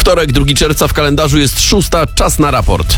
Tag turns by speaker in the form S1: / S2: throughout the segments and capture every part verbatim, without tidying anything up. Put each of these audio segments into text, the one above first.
S1: Wtorek, drugiego czerwca w kalendarzu jest szósta, czas na raport.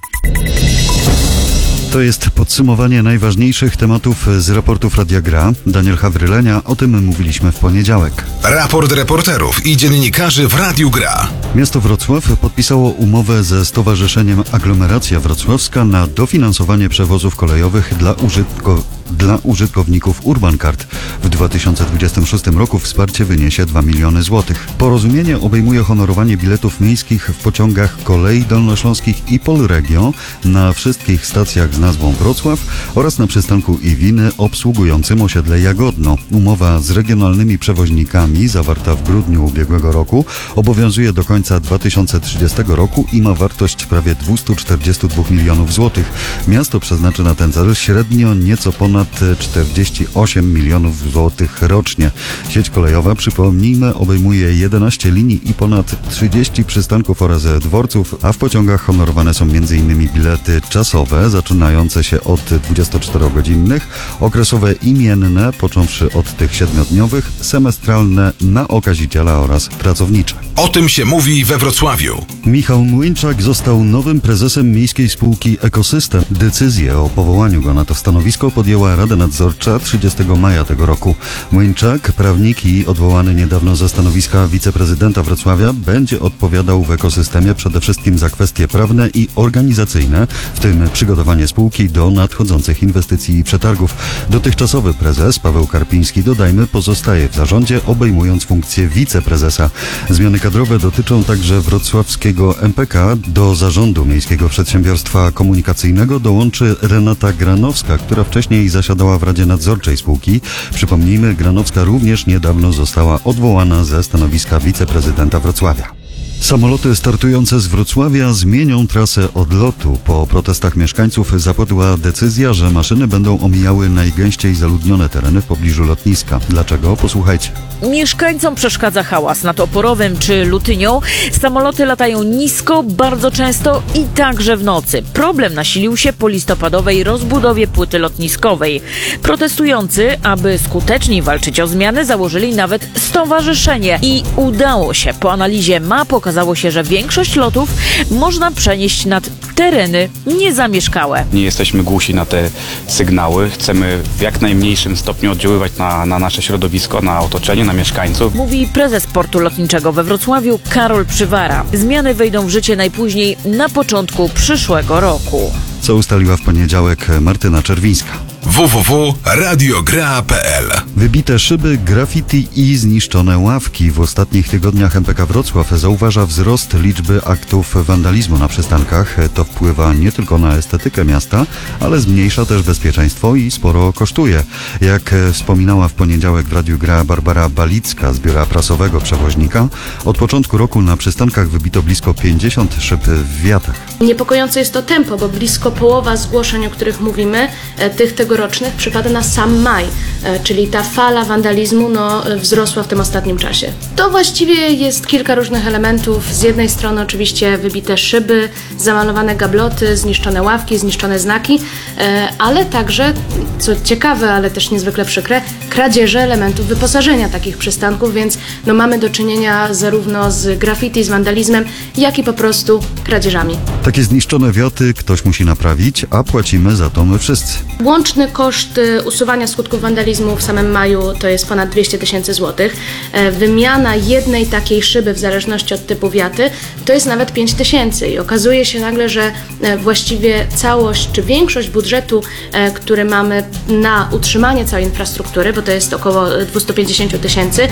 S2: To jest podsumowanie najważniejszych tematów z raportów Radia Gra. Daniel Hawrylenia, o tym mówiliśmy w poniedziałek.
S3: Raport reporterów i dziennikarzy w Radiu Gra.
S2: Miasto Wrocław podpisało umowę ze Stowarzyszeniem Aglomeracja Wrocławska na dofinansowanie przewozów kolejowych dla użytko, dla użytkowników Urban Card. W dwa tysiące dwudziestym szóstym roku wsparcie wyniesie dwa miliony złotych. Porozumienie obejmuje honorowanie biletów miejskich w pociągach kolei dolnośląskich i Polregio na wszystkich stacjach z nazwą Wrocław oraz na przystanku Iwiny obsługującym osiedle Jagodno. Umowa z regionalnymi przewoźnikami zawarta w grudniu ubiegłego roku obowiązuje do końca dwa tysiące trzydziestego roku i ma wartość prawie dwieście czterdzieści dwa milionów złotych. Miasto przeznaczy na ten cel średnio nieco ponad czterdzieści osiem milionów złotych rocznie. Sieć kolejowa, przypomnijmy, obejmuje jedenaście linii i ponad trzydzieści przystanków oraz dworców, a w pociągach honorowane są między innymi bilety czasowe, zaczynające się od dwudziestoczterogodzinnych, okresowe imienne, począwszy od tych siedmiodniowych, semestralne na okaziciela oraz pracownicze.
S3: O tym się mówi we Wrocławiu.
S2: Michał Młyńczak został nowym prezesem miejskiej spółki Ekosystem. Decyzję o powołaniu go na to stanowisko podjęła Rada Nadzorcza trzydziestego maja tego roku. Młyńczak, prawnik i odwołany niedawno ze stanowiska wiceprezydenta Wrocławia, będzie odpowiadał w Ekosystemie przede wszystkim za kwestie prawne i organizacyjne, w tym przygotowanie spółki do nadchodzących inwestycji i przetargów. Dotychczasowy prezes Paweł Karpiński, dodajmy, pozostaje w zarządzie, obejmując funkcję wiceprezesa. Zmiany kadrowe dotyczą także wrocławskiego M P K. Do zarządu Miejskiego Przedsiębiorstwa Komunikacyjnego dołączy Renata Granowska, która wcześniej zasiadała w Radzie Nadzorczej spółki. Przypomnijmy, Granowska również niedawno została odwołana ze stanowiska wiceprezydenta Wrocławia. Samoloty startujące z Wrocławia zmienią trasę odlotu. Po protestach mieszkańców zapadła decyzja, że maszyny będą omijały najgęściej zaludnione tereny w pobliżu lotniska. Dlaczego? Posłuchajcie.
S4: Mieszkańcom przeszkadza hałas nad Oporowem czy Lutynią. Samoloty latają nisko, bardzo często i także w nocy. Problem nasilił się po listopadowej rozbudowie płyty lotniskowej. Protestujący, aby skuteczniej walczyć o zmiany, założyli nawet stowarzyszenie. I udało się. Po analizie map okazało się, że większość lotów można przenieść nad tereny niezamieszkałe.
S5: Nie jesteśmy głusi na te sygnały. Chcemy w jak najmniejszym stopniu oddziaływać na, na nasze środowisko, na otoczenie, na mieszkańców.
S4: Mówi prezes portu lotniczego we Wrocławiu Karol Przywara. Zmiany wejdą w życie najpóźniej na początku przyszłego roku.
S2: Co ustaliła w poniedziałek Martyna Czerwińska.
S3: w w w kropka radiogra kropka p l
S2: Wybite szyby, graffiti i zniszczone ławki. W ostatnich tygodniach M P K Wrocław zauważa wzrost liczby aktów wandalizmu na przystankach. To wpływa nie tylko na estetykę miasta, ale zmniejsza też bezpieczeństwo i sporo kosztuje. Jak wspominała w poniedziałek w Radiu Gra Barbara Balicka z biura prasowego przewoźnika, od początku roku na przystankach wybito blisko pięćdziesiąt szyb w Wiatach.
S6: Niepokojące jest to tempo, bo blisko połowa zgłoszeń, o których mówimy, tych tegorocznych, przypada na sam maj, czyli ta fala wandalizmu no, wzrosła w tym ostatnim czasie. To właściwie jest kilka różnych elementów. Z jednej strony oczywiście wybite szyby, zamalowane gabloty, zniszczone ławki, zniszczone znaki, ale także, co ciekawe, ale też niezwykle przykre, kradzieże elementów wyposażenia takich przystanków, więc no, mamy do czynienia zarówno z graffiti, z wandalizmem, jak i po prostu kradzieżami.
S2: Takie zniszczone wioty ktoś musi naprawić, a płacimy za to my wszyscy.
S6: Łączny koszt usuwania skutków wandalizmu w samym maju to jest ponad dwieście tysięcy złotych. Wymiana jednej takiej szyby w zależności od typu wiaty to jest nawet pięć tysięcy i okazuje się nagle, że właściwie całość czy większość budżetu, który mamy na utrzymanie całej infrastruktury, bo to jest około dwieście pięćdziesiąt tysięcy,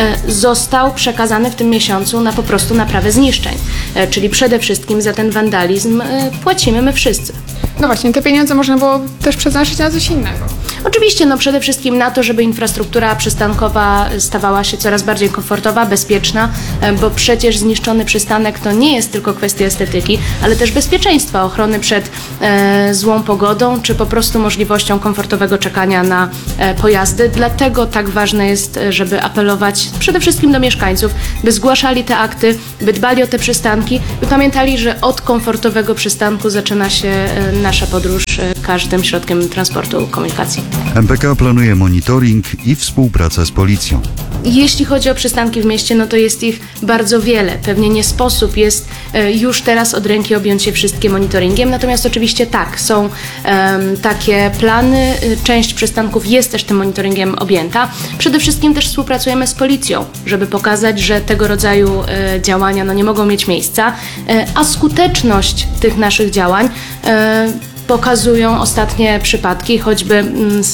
S6: został przekazany w tym miesiącu na po prostu naprawę zniszczeń. Czyli przede wszystkim za ten wandalizm płacimy my wszyscy.
S7: No właśnie, te pieniądze można było też przeznaczyć na coś innego.
S6: Oczywiście, no przede wszystkim na to, żeby infrastruktura przystankowa stawała się coraz bardziej komfortowa, bezpieczna, bo przecież zniszczony przystanek to nie jest tylko kwestia estetyki, ale też bezpieczeństwa, ochrony przed e, złą pogodą, czy po prostu możliwością komfortowego czekania na e, pojazdy. Dlatego tak ważne jest, żeby apelować przede wszystkim do mieszkańców, by zgłaszali te akty, by dbali o te przystanki, by pamiętali, że od komfortowego przystanku zaczyna się e, nasza podróż e, każdym środkiem transportu komunikacji.
S2: M P K planuje monitoring i współpracę z policją.
S6: Jeśli chodzi o przystanki w mieście, no to jest ich bardzo wiele. Pewnie nie sposób jest e, już teraz od ręki objąć się wszystkie monitoringiem, natomiast oczywiście tak, są e, takie plany. Część przystanków jest też tym monitoringiem objęta. Przede wszystkim też współpracujemy z policją, żeby pokazać, że tego rodzaju e, działania no, nie mogą mieć miejsca, e, a skuteczność tych naszych działań e, pokazują ostatnie przypadki, choćby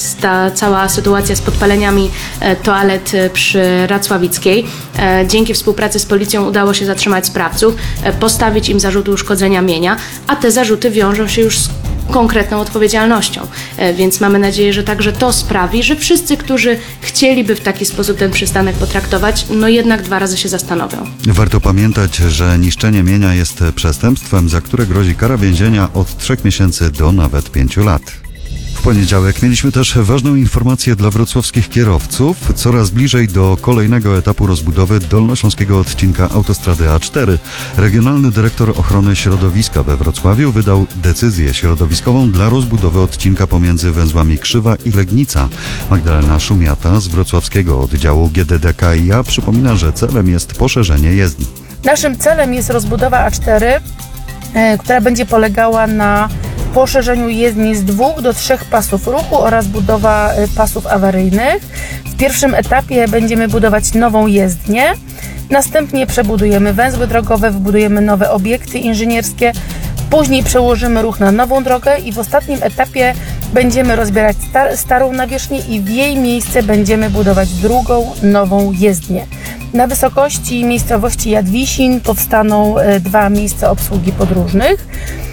S6: ta cała sytuacja z podpaleniami toalet przy Racławickiej. Dzięki współpracy z policją udało się zatrzymać sprawców, postawić im zarzuty uszkodzenia mienia, a te zarzuty wiążą się już z konkretną odpowiedzialnością. Więc mamy nadzieję, że także to sprawi, że wszyscy, którzy chcieliby w taki sposób ten przystanek potraktować, no jednak dwa razy się zastanowią.
S2: Warto pamiętać, że niszczenie mienia jest przestępstwem, za które grozi kara więzienia od trzech miesięcy do nawet pięciu lat. W poniedziałek mieliśmy też ważną informację dla wrocławskich kierowców. Coraz bliżej do kolejnego etapu rozbudowy dolnośląskiego odcinka autostrady A cztery. Regionalny dyrektor ochrony środowiska we Wrocławiu wydał decyzję środowiskową dla rozbudowy odcinka pomiędzy węzłami Krzywa i Legnica. Magdalena Szumiata z wrocławskiego oddziału G D D K I A przypomina, że celem jest poszerzenie jezdni.
S8: Naszym celem jest rozbudowa A cztery, yy, która będzie polegała na poszerzeniu jezdni z dwóch do trzech pasów ruchu oraz budowa pasów awaryjnych. W pierwszym etapie będziemy budować nową jezdnię, następnie przebudujemy węzły drogowe, wybudujemy nowe obiekty inżynierskie, później przełożymy ruch na nową drogę i w ostatnim etapie będziemy rozbierać star- starą nawierzchnię i w jej miejsce będziemy budować drugą, nową jezdnię. Na wysokości miejscowości Jadwisin powstaną dwa miejsca obsługi podróżnych.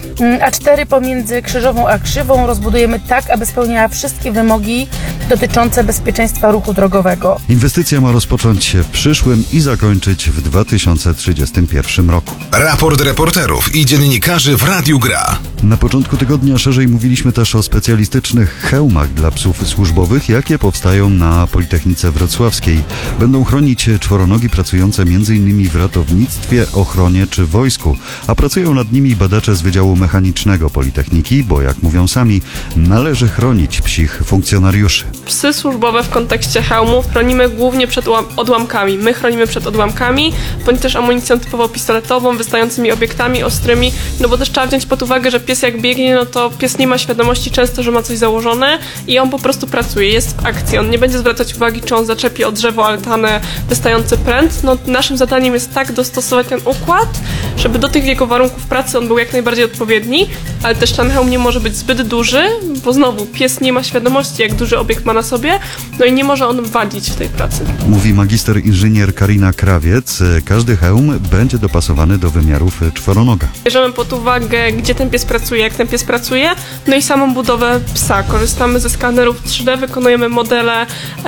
S8: A cztery pomiędzy Krzyżową a Krzywą rozbudujemy tak, aby spełniała wszystkie wymogi dotyczące bezpieczeństwa ruchu drogowego.
S2: Inwestycja ma rozpocząć się w przyszłym i zakończyć w dwa tysiące trzydziestym pierwszym roku.
S3: Raport reporterów i dziennikarzy w Radiu Gra.
S2: Na początku tygodnia szerzej mówiliśmy też o specjalistycznych hełmach dla psów służbowych, jakie powstają na Politechnice Wrocławskiej. Będą chronić czworonogi pracujące między innymi w ratownictwie, ochronie czy wojsku, a pracują nad nimi badacze z Wydziału Mechanicznego Politechniki, bo jak mówią sami, należy chronić psich funkcjonariuszy.
S9: Psy służbowe w kontekście hełmów chronimy głównie przed odłamkami. My chronimy przed odłamkami, bądź też amunicją typowo pistoletową, wystającymi obiektami ostrymi, no bo też trzeba wziąć pod uwagę, że pies jak biegnie, no to pies nie ma świadomości często, że ma coś założone i on po prostu pracuje, jest w akcji. On nie będzie zwracać uwagi, czy on zaczepi o drzewo, altanę, wystający pręt. No naszym zadaniem jest tak dostosować ten układ, żeby do tych jego warunków pracy on był jak najbardziej odpowiedni, ale też ten hełm nie może być zbyt duży, bo znowu pies nie ma świadomości, jak duży obiekt ma na sobie, no i nie może on wadzić w tej pracy.
S2: Mówi magister inżynier Karina Krawiec. Każdy hełm będzie dopasowany do wymiarów czworonoga.
S9: Bierzemy pod uwagę, gdzie ten pies pracuje, jak ten pies pracuje, no i samą budowę psa. Korzystamy ze skanerów trzy D, wykonujemy modele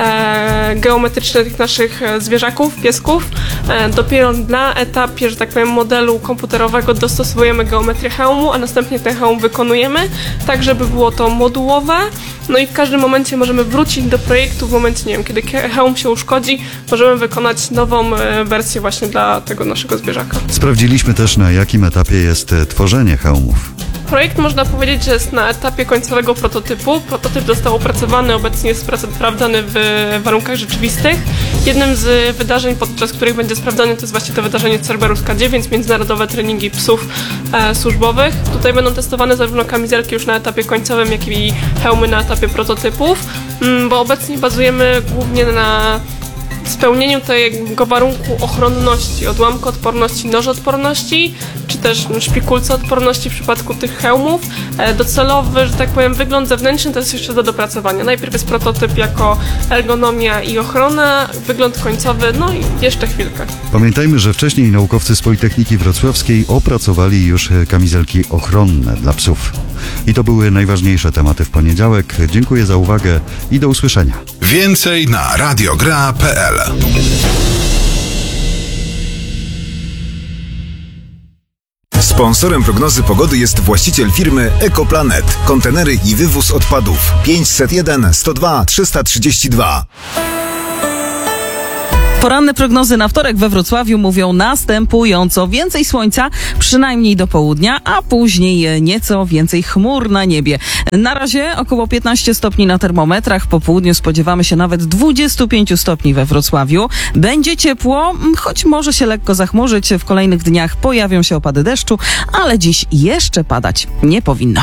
S9: e, geometryczne tych naszych zwierzaków, piesków. E, dopiero na etapie, że tak powiem, modelu komputerowego dostosowujemy geometrię hełmu, a następnie ten hełm wykonujemy, tak żeby było to modułowe. No i w każdym momencie możemy wrócić do projektu, w momencie, nie wiem, kiedy hełm się uszkodzi, możemy wykonać nową wersję właśnie dla tego naszego zwierzaka. Sprawdziliśmy
S2: też, na jakim etapie jest tworzenie hełmów.
S9: Projekt można powiedzieć, że jest na etapie końcowego prototypu. Prototyp został opracowany, obecnie jest sprawdzany w warunkach rzeczywistych. Jednym z wydarzeń, podczas których będzie sprawdzany, to jest właśnie to wydarzenie Cerberus K dziewięć, międzynarodowe treningi psów e, służbowych. Tutaj będą testowane zarówno kamizelki już na etapie końcowym, jak i hełmy na etapie prototypów, mm, bo obecnie bazujemy głównie na spełnieniu tego warunku ochronności, odłamkoodporności, nożoodporności, czy też szpikulce odporności w przypadku tych hełmów. Docelowy, że tak powiem, wygląd zewnętrzny to jest jeszcze do dopracowania. Najpierw jest prototyp jako ergonomia i ochrona, wygląd końcowy, no i jeszcze chwilkę.
S2: Pamiętajmy, że wcześniej naukowcy z Politechniki Wrocławskiej opracowali już kamizelki ochronne dla psów. I to były najważniejsze tematy w poniedziałek. Dziękuję za uwagę i do usłyszenia.
S3: Więcej na radiogra kropka p l. Sponsorem prognozy pogody jest właściciel firmy Ekoplanet. Kontenery i wywóz odpadów. pięćset jeden sto dwa trzysta trzydzieści dwa.
S10: Poranne prognozy na wtorek we Wrocławiu mówią następująco. Więcej słońca, przynajmniej do południa, a później nieco więcej chmur na niebie. Na razie około piętnaście stopni na termometrach. Po południu spodziewamy się nawet dwudziestu pięciu stopni we Wrocławiu. Będzie ciepło, choć może się lekko zachmurzyć. W kolejnych dniach pojawią się opady deszczu, ale dziś jeszcze padać nie powinno.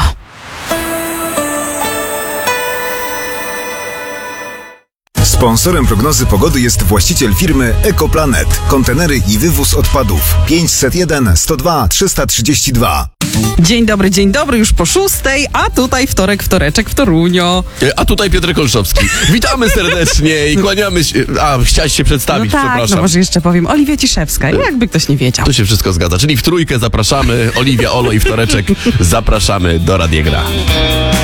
S3: Sponsorem prognozy pogody jest właściciel firmy Ekoplanet. Kontenery i wywóz odpadów. pięćset jeden sto dwa trzysta trzydzieści dwa.
S10: Dzień dobry, dzień dobry, już po szóstej, a tutaj wtorek, wtoreczek w Toruniu.
S1: A tutaj Piotr Kolszowski. Witamy serdecznie i kłaniamy się. A, chciałaś się przedstawić,
S10: no tak,
S1: przepraszam.
S10: No może jeszcze powiem, Oliwia Ciszewska, jakby ktoś nie wiedział.
S1: To się wszystko zgadza, czyli w trójkę zapraszamy. Oliwia, Olo i Wtoreczek zapraszamy do Radiegra.